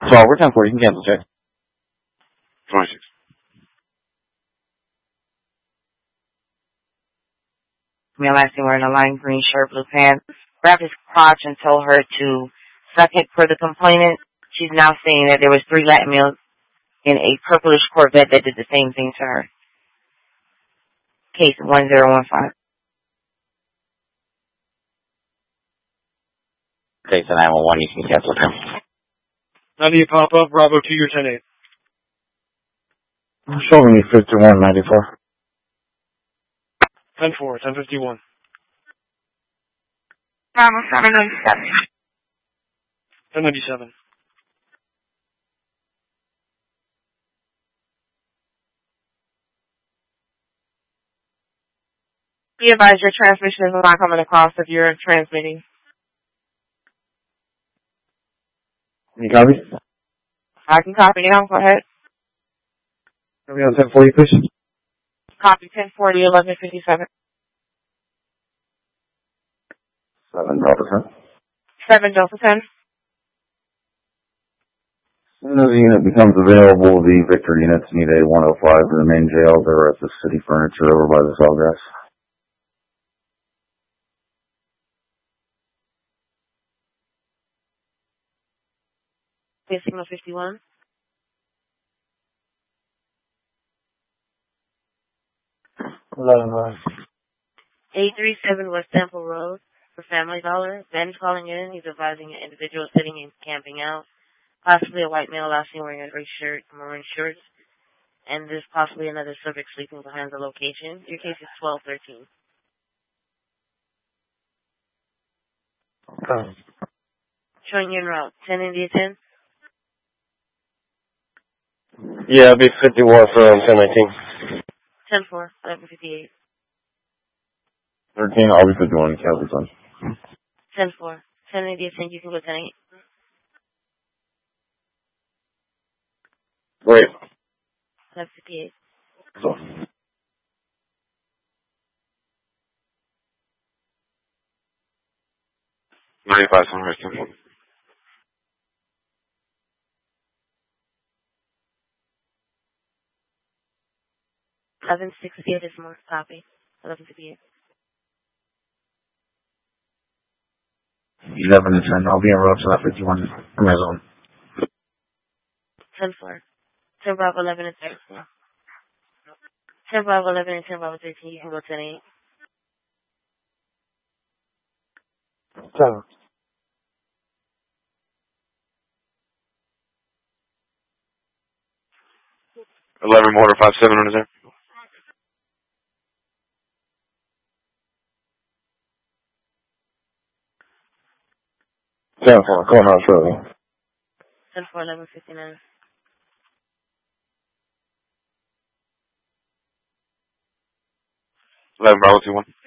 So we're 10-4. You can cancel, check. 26. Male last wearing a lime green shirt, blue pants, grabbed his crotch and told her to suck it for the complainant. She's now saying that there was 3 Latin males in a purplish Corvette that did the same thing to her. Case 1015. Case 911, you can cancel, okay? How do you pop up? Bravo 2, your 10-8. Showing me 5194. 10-4, 1051. Bravo 797. 1097. Be advised your transmission is not coming across if you're transmitting. You copy? I can copy now. Go ahead. Copy on 1040, please. Copy 1040, 1157. 7 Delta 10. 7 Delta 10. As soon as the unit becomes available, the Victor units need a 105 to the main jail. They're at the City Furniture over by the Sawgrass. Signal 51. $11. 837 West Temple Road for Family Dollar. Ben's calling in. He's advising an individual sitting and camping out. Possibly a white male last seen wearing a gray shirt, maroon shorts. And there's possibly another subject sleeping behind the location. Your case is 1213. Okay. Showing you en route. 10 India 10. Yeah, it'll be 51 for 1019. 10-4, 1158. 13, I'll be 51, cancel son. 10-4. 10 India 10, you can go 10-8. Great. 1158. So. $95 on rescue. 1168 is more copy. 1158. 11 and 10, I'll be en route to that 51 from my zone. 10-4. 10 Bravo 11 and 13. 10 Bravo 11 and 10 Bravo 13, you can go 10-8. 10. 11 Mortar 57 on his there. Going out shortly. 10-4, 1159. 11 Bravo 21.